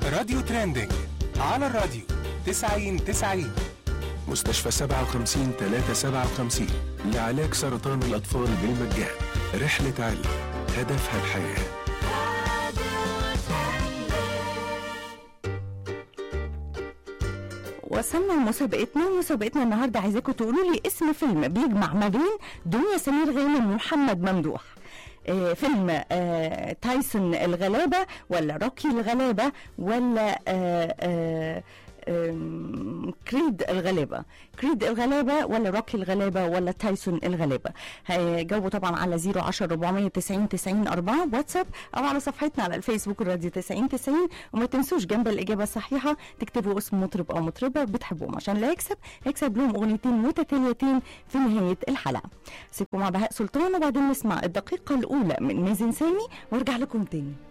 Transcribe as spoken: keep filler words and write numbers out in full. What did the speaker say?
راديو ترندنج على الراديو تسعين تسعين. مستشفى سبعة وخمسين ثلاثة سبعة وخمسين لعلاج سرطان الأطفال بالمجان. رحلة علم هدفها الحياة. وصلنا لمسابقتنا ومسابقتنا النهارده عايزاكم تقولوا لي اسم فيلم بيجمع ما بين دنيا سمير غانم ومحمد ممدوح. آه فيلم آه تايسون الغلابة ولا روكي الغلابة ولا آه آه كريد الغلابة كريد الغلابة ولا روكي الغلابة ولا تايسون الغلابة. هيجاوبوا طبعا على زيرو عشرة ربعمية تسعين تسعين أربعة واتساب أو على صفحتنا على الفيسبوك الراديو تسعين تسعين. وما تنسوش جنب الإجابة الصحيحة تكتبوا اسم مطرب أو مطربة بتحبوهم عشان لا يكسب هيكسب لهم أغنيتين متتاليتين في نهاية الحلقة. سيبكم مع بهاء سلطان وبعدين نسمع الدقيقة الأولى من مازن سامي وارجع لكم تاني.